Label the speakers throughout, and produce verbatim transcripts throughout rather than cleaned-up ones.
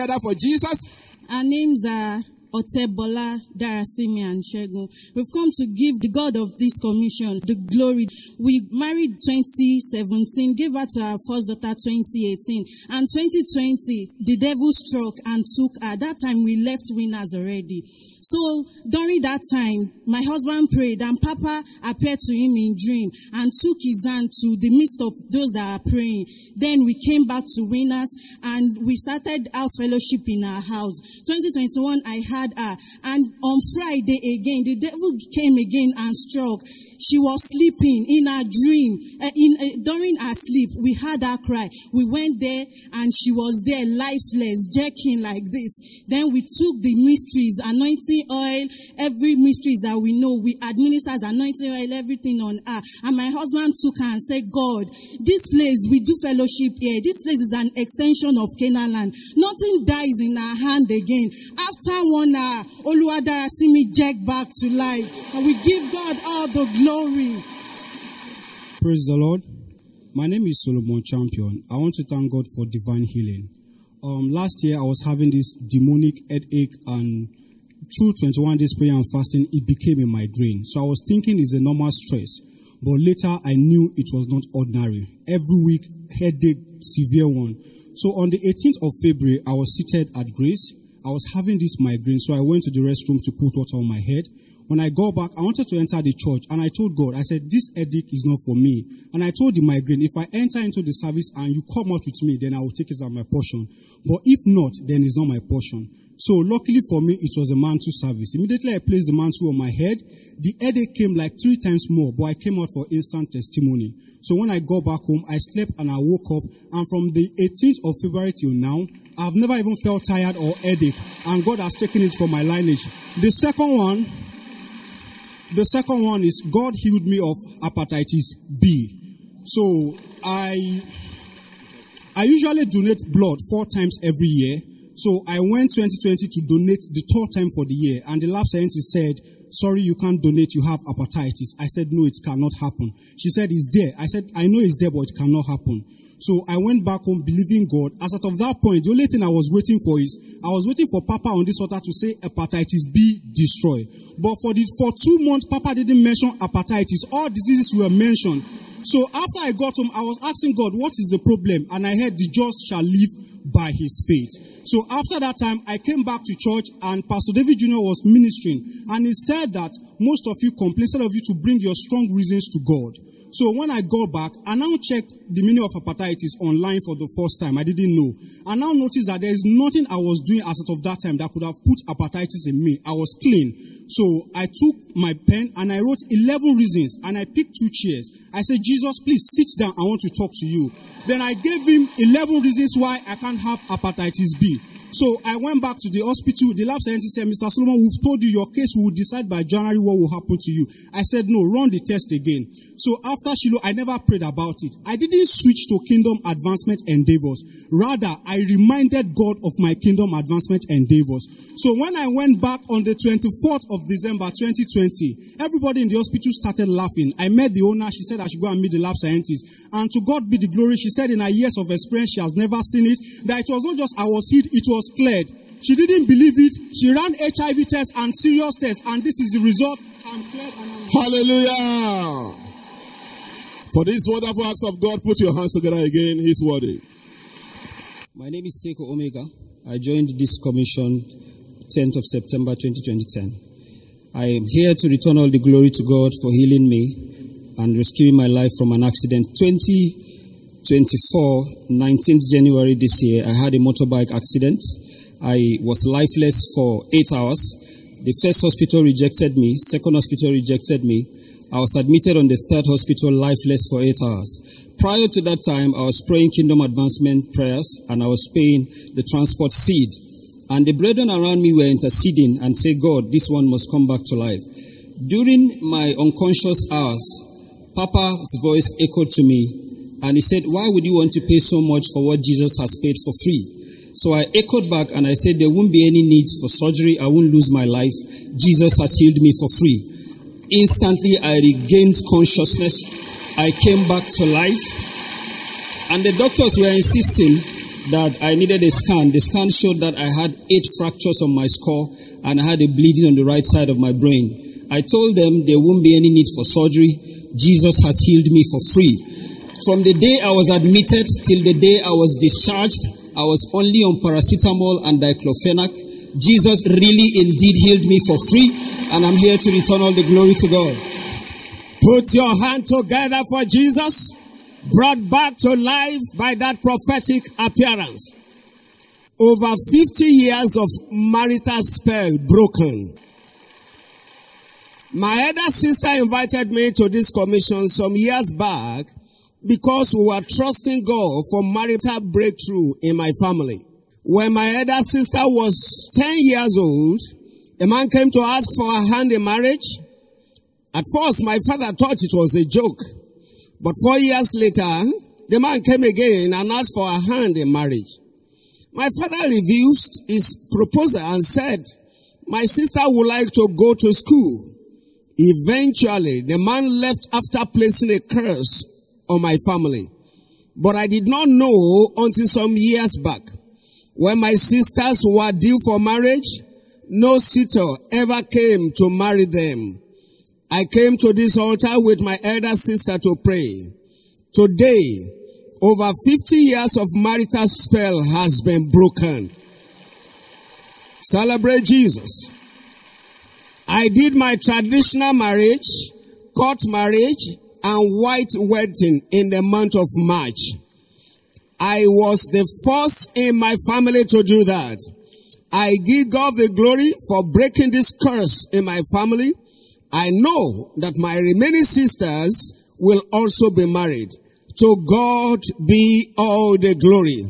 Speaker 1: For Jesus.
Speaker 2: Our names are Otebola, Darasimi, and Shegun. We've come to give the God of this commission the glory. We married twenty seventeen, gave birth to our first daughter twenty eighteen, and twenty twenty, the devil struck and took her. That time we left winners already. So during that time, my husband prayed and Papa appeared to him in dream and took his hand to the midst of those that are praying. Then we came back to winners and we started house fellowship in our house. twenty twenty-one, I had her, and on Friday again, the devil came again and struck. She was sleeping in her dream. Uh, in uh, during her sleep, we heard her cry. We went there and she was there lifeless, jerking like this. Then we took the mysteries, anointing oil, every mysteries that we know. We administered anointing oil, everything on her. And my husband took her and said, God, this place, we do fellowship here. This place is an extension of Canaan land. Nothing dies in our hand again. After one hour, Oluwadarasimi jerked back to life. And we give God all the glory. Glory.
Speaker 3: Praise the Lord. My name is Solomon Champion. I want to thank God for divine healing. Um, last year I was having this demonic headache, and through twenty-one days prayer and fasting, it became a migraine. So I was thinking it's a normal stress, but later I knew it was not ordinary. Every week, headache, severe one. So on the eighteenth of February, I was seated at Grace. I was having this migraine, so I went to the restroom to put water on my head. When I got back, I wanted to enter the church, and I told God, I said, this headache is not for me. And I told the migraine, if I enter into the service and you come out with me, then I will take it as my portion. But if not, then it's not my portion. So luckily for me, it was a mantle service. Immediately I placed the mantle on my head. The headache came like three times more, but I came out for instant testimony. So when I got back home, I slept and I woke up. And from the eighteenth of February till now, I've never even felt tired or headache. And God has taken it from my lineage. The second one, The second one is God healed me of hepatitis B. So I I usually donate blood four times every year. So I went twenty twenty to donate the third time for the year. And the lab scientist said, sorry, you can't donate, you have hepatitis. I said, no, it cannot happen. She said, it's there. I said, I know it's there, but it cannot happen. So I went back home believing God. As at of that point, the only thing I was waiting for is, I was waiting for Papa on this altar to say hepatitis B destroy. But for the for two months, Papa didn't mention hepatitis. All diseases were mentioned. So after I got home, I was asking God, what is the problem? And I heard the just shall live by his faith. So after that time, I came back to church and Pastor David Junior was ministering. And he said that most of you complain, instead of you to bring your strong reasons to God. So when I got back, I now checked the meaning of hepatitis online for the first time. I didn't know. I now noticed that there is nothing I was doing as of that time that could have put hepatitis in me. I was clean. So I took my pen and I wrote eleven reasons and I picked two chairs. I said, Jesus, please sit down. I want to talk to you. Then I gave him eleven reasons why I can't have hepatitis B. So I went back to the hospital. The lab scientist said, Mister Solomon, we've told you your case. We will decide by January what will happen to you. I said, no, run the test again. So after Shiloh, I never prayed about it. I didn't switch to kingdom advancement endeavors. Rather, I reminded God of my kingdom advancement endeavors. So when I went back on the twenty-fourth of December twenty twenty, everybody in the hospital started laughing. I met the owner. She said I should go and meet the lab scientist. And to God be the glory. She said in her years of experience, she has never seen it. That it was not just I was healed, it was cleared. She didn't believe it. She ran H I V tests and serious tests, and this is the result. I'm cleared and I'm
Speaker 1: Hallelujah. For these wonderful acts of God, put your hands together again. He's worthy.
Speaker 4: My name is Teko Omega. I joined this commission tenth of September twenty ten. I am here to return all the glory to God for healing me and rescuing my life from an accident. twenty twenty-four, nineteenth January this year, I had a motorbike accident. I was lifeless for eight hours. The first hospital rejected me. Second hospital rejected me. I was admitted on the third hospital lifeless for eight hours. Prior to that time, I was praying kingdom advancement prayers and I was paying the transport seed. And the brethren around me were interceding and say, God, this one must come back to life. During my unconscious hours, Papa's voice echoed to me and he said, why would you want to pay so much for what Jesus has paid for free? So I echoed back and I said, there won't be any need for surgery. I won't lose my life. Jesus has healed me for free. Instantly, I regained consciousness. I came back to life. And the doctors were insisting that I needed a scan. The scan showed that I had eight fractures on my skull and I had a bleeding on the right side of my brain. I told them there won't be any need for surgery. Jesus has healed me for free. From the day I was admitted till the day I was discharged, I was only on paracetamol and diclofenac. Jesus really indeed healed me for free, and I'm here to return all the glory to God.
Speaker 1: Put your hand together for Jesus, brought back to life by that prophetic appearance. Over fifty years of marital spell broken. My elder sister invited me to this commission some years back because we were trusting God for marital breakthrough in my family. When my elder sister was ten years old, a man came to ask for her hand in marriage. At first, my father thought it was a joke. But four years later, the man came again and asked for her hand in marriage. My father refused his proposal and said, my sister would like to go to school. Eventually, the man left after placing a curse on my family. But I did not know until some years back. When my sisters were due for marriage, no suitor ever came to marry them. I came to this altar with my elder sister to pray. Today, over fifty years of marital spell has been broken. Celebrate Jesus. I did my traditional marriage, court marriage, and white wedding in the month of March. I was the first in my family to do that. I give God the glory for breaking this curse in my family. I know that my remaining sisters will also be married. To God be all the glory.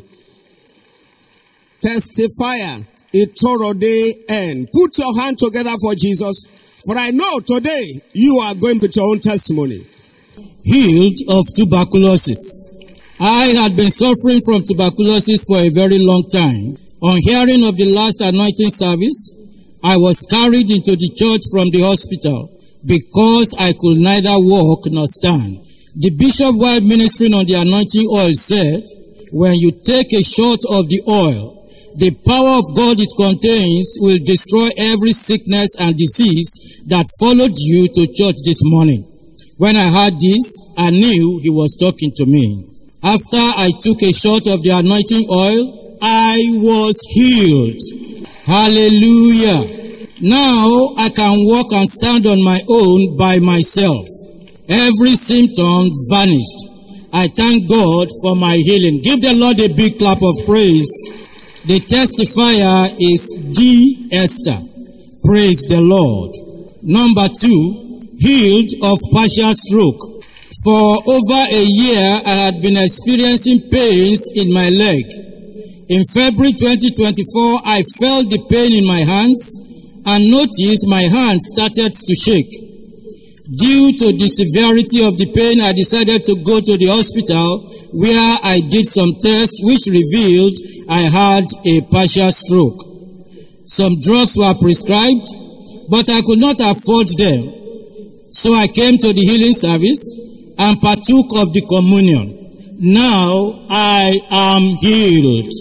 Speaker 1: Testifier, a thorough day end. Put your hand together for Jesus, for I know today you are going with your own testimony.
Speaker 5: Healed of tuberculosis. I had been suffering from tuberculosis for a very long time. On hearing of the last anointing service, I was carried into the church from the hospital because I could neither walk nor stand. The bishop, while ministering on the anointing oil, said, when you take a shot of the oil, the power of God it contains will destroy every sickness and disease that followed you to church this morning. When I heard this, I knew he was talking to me. After I took a shot of the anointing oil, I was healed. Hallelujah. Now I can walk and stand on my own by myself. Every symptom vanished. I thank God for my healing. Give the Lord a big clap of praise. The testifier is D. Esther. Praise the Lord. Number two, healed of partial stroke. For over a year, I had been experiencing pains in my leg. In February twenty twenty-four, I felt the pain in my hands and noticed my hands started to shake. Due to the severity of the pain, I decided to go to the hospital where I did some tests which revealed I had a partial stroke. Some drugs were prescribed, but I could not afford them. So I came to the healing service and partook of the communion. Now I am healed.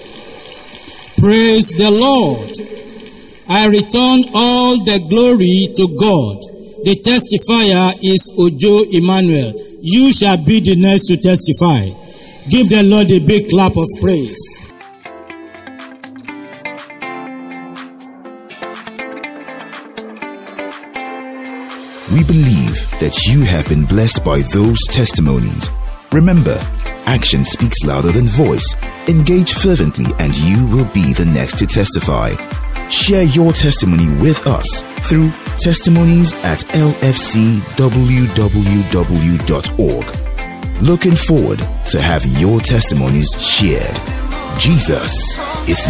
Speaker 5: Praise the Lord. I return all the glory to God. The testifier is Ojo Emmanuel. You shall be the next to testify. Give the Lord a big clap of praise.
Speaker 6: We believe that you have been blessed by those testimonies. Remember, action speaks louder than voice. Engage fervently and you will be the next to testify. Share your testimony with us through testimonies at l f c w w w dot org. Looking forward to have your testimonies shared. Jesus is